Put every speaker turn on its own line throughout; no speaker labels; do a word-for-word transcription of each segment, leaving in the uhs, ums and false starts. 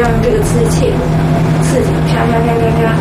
要用这个刺激器，刺激，啪啪啪啪啪。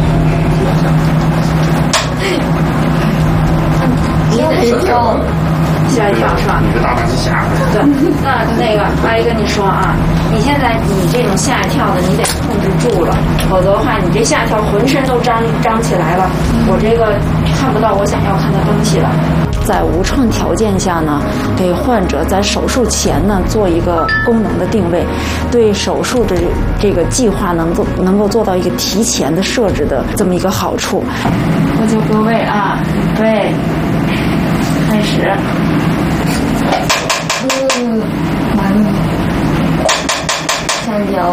你得跳，吓一跳是吧？
你这大胆是吓的。
对，那那个阿姨跟你说啊，你现在你这种吓一跳的，你得控制住了，否则的话，你这吓一跳浑身都张张起来了，我这个看不到我想要看的东西了。在无创条件下呢，给患者在手术前呢做一个功能的定位，对手术的这个计划能够能够做到一个提前的设置的这么一个好处。我就各位啊，对，开始。
嗯，完了，三条，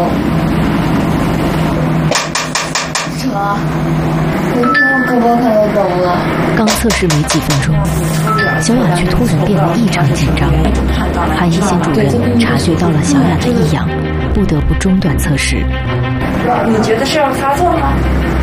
扯，我胳膊开始抖了。
刚测试没几分钟，小雅却突然变得异常紧张。韩一新主任察觉到了小雅的异样，不得不中断测试。
你觉得是要发作吗？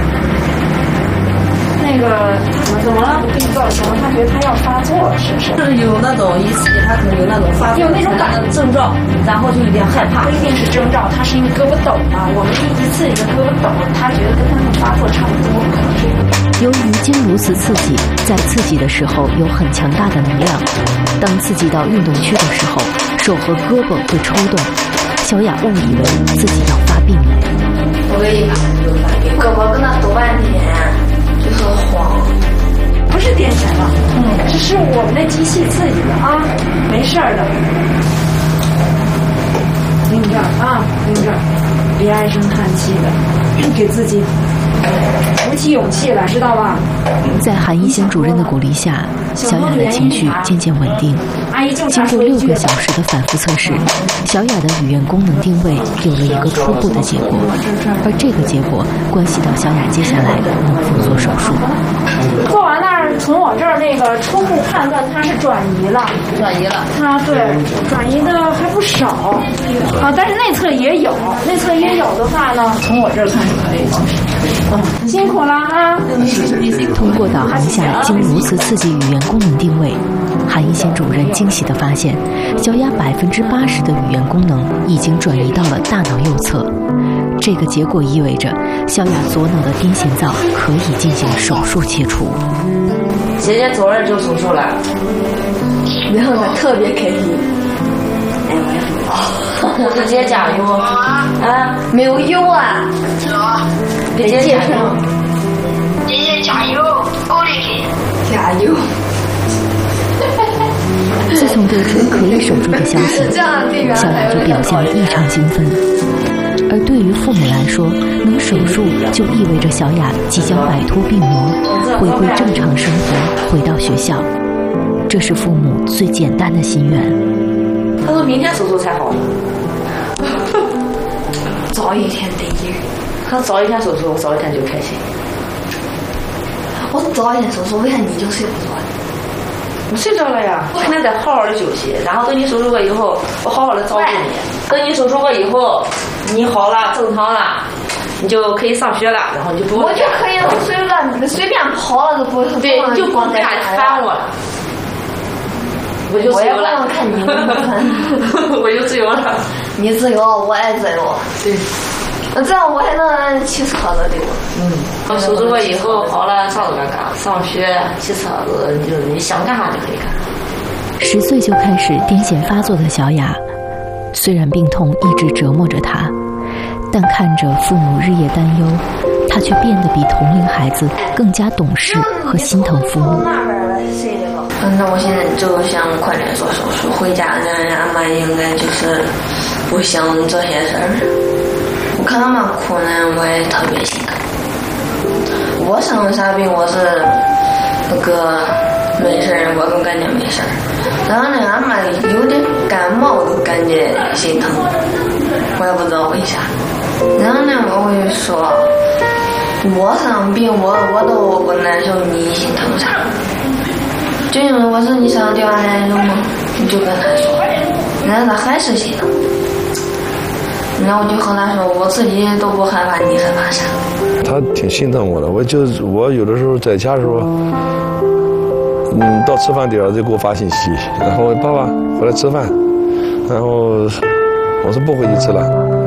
那个怎么怎么了？我跟你告诉我，他觉得他要发作了，是不是？
是有那种一次他可能有那种发作，
有那种感
的症状，然后就有点害怕。
不一定是征兆，他是因为胳膊抖嘛。我们一一次一个胳膊抖，他觉得跟他们发作差不多，可能是。
由于经如此刺激，在刺激的时候有很强大的能量，当刺激到运动区的时候，手和胳膊会抽动。小雅误以为自己要发病了。
我一看就发病，胳膊跟那抖半天，就是慌。
不是癫痫了，嗯，这是我们的机器刺激的啊，没事儿的。盯着啊，盯着，别唉声叹气的，给自己鼓起勇气来，知道吧？
在韩一新主任的鼓励下，小雅的情绪渐渐稳定。经过六个小时的反复测试，小雅的语言功能定位有了一个初步的结果，而这个结果关系到小雅接下来能否做手术。
做完那儿，从我这儿那个初步判断它是转移了，
转移了。
它对转移的还不少啊，但是内侧也有，内侧也有的话呢，从我这儿看是可以的。嗯，辛苦了啊！
通过导航下经如此刺激语言功能定位，韩一新主任惊喜地发现，小雅百分之八十的语言功能已经转移到了大脑右侧。这个结果意味着小雅左脑的癫痫灶可以进行手术切除。
姐姐昨儿就手术了，
然后她特别开心。
哎，我也不知道。我姐姐加油啊！
没有油啊！
姐姐加油！
姐姐加油，够力气！
加油！
自从得知可以手术的消息，小雅就表现得异常兴奋。而对于父母来说，能手术就意味着小雅即将摆脱病魔，回归正常生活，回到学校。这是父母最简单的心愿。
他说明天手术才好。
早一天得劲。
他早一天手术，我早一天就开心。
我早一天手术，为啥你就睡不着？
我睡着了呀，我肯定得好好的休息，然后等你手术过以后，我好好的照顾你。等你手术过以后，你好了，正常了，你就可以上学了，然后你就不用。
我就可以随便随便跑了，都不
对，你就不用看烦我了。我就自由了。
我也不用看你，
我就自由了。
你自由，我也自由。
对。
这样我还能骑车了，对吧？
嗯。手术过以后好了，上干干，上学、骑车子，你就你想干啥就可以干。
十岁就开始癫痫发作的小雅，虽然病痛一直折磨着她，但看着父母日夜担忧，她却变得比同龄孩子更加懂事和心疼父母。
那我现在就想快点做手术，回家呢，俺妈应该就是不想这些事儿。我看他们哭呢，我也特别心疼。我生了啥病，我是那个没事儿，我都感觉没事儿。然后呢，俺妈有点感冒，我都感觉心疼，我也不知道为啥。然后呢，我会说，我生病，我我都不难受，你心疼啥？就因为我说你生掉下来了吗？你就跟他说，然后他还是心疼。然后我就和他说，我自己都不害怕，你害怕啥？
他挺心疼我的，我就我有的时候在家的时候，嗯，到吃饭点就给我发信息，然后爸爸回来吃饭，然后我说不回去吃了。